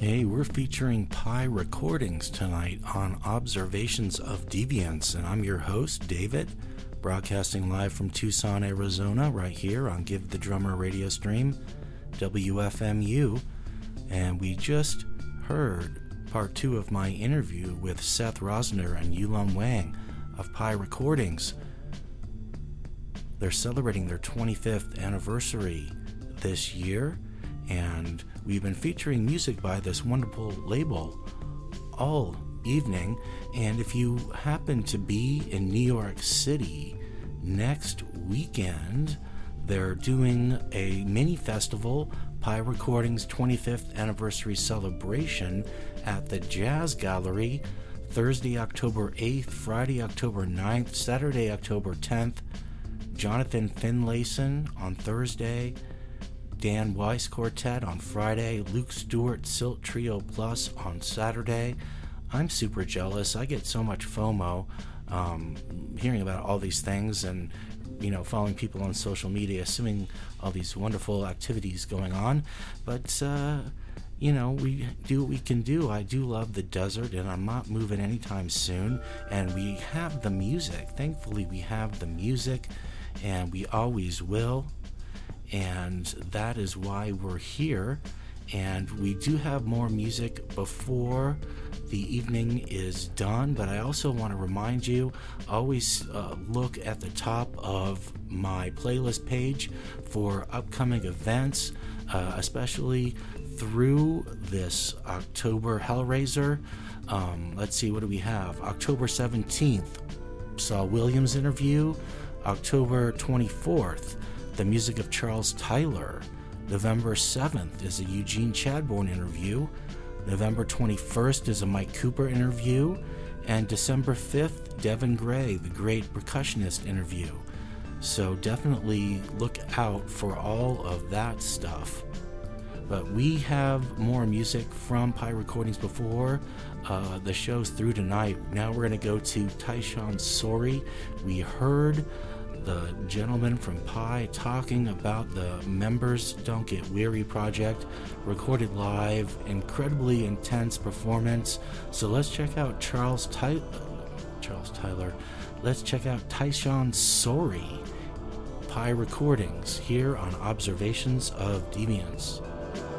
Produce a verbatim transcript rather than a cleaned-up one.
Hey, we're featuring Pi Recordings tonight on Observations of Deviance, and I'm your host, David, broadcasting live from Tucson, Arizona, right here on Give the Drummer radio stream, W F M U, and we just heard part two of my interview with Seth Rosner and Yulun Wang of Pi Recordings. They're celebrating their twenty-fifth anniversary this year, and we've been featuring music by this wonderful label all evening. And if you happen to be in New York City next weekend, they're doing a mini festival, Pi Recordings twenty-fifth anniversary celebration at the Jazz Gallery, Thursday, October eighth, Friday, October ninth, Saturday, October tenth. Jonathan Finlayson on Thursday, Dan Weiss Quartet on Friday, Luke Stewart Silt Trio Plus on Saturday. I'm super jealous. I get so much FOMO um, hearing about all these things and, you know, following people on social media, assuming all these wonderful activities going on. But, uh, you know, we do what we can do. I do love the desert, and I'm not moving anytime soon. And we have the music. Thankfully, we have the music, and we always will. And that is why we're here. And we do have more music before the evening is done, but I also want to remind you, always uh, look at the top of my playlist page for upcoming events, uh, especially through this October Hellraiser. Um, let's see, what do we have? October seventeenth, Saul Williams interview. October twenty-fourth, the music of Charles Tyler. November seventh is a Eugene Chadbourne interview. November twenty-first is a Mike Cooper interview. And December fifth, Devin Gray, the great percussionist interview. So definitely look out for all of that stuff. But we have more music from Pi Recordings before uh, the show's through tonight. Now we're going to go to Tyshawn Sorey. We heard the gentleman from Pi talking about the Members Don't Get Weary project, recorded live, incredibly intense performance. So let's check out Charles Ty- Charles Tyler. Let's check out Tyshawn Sorey, Pi Recordings, here on Observations of Deviance.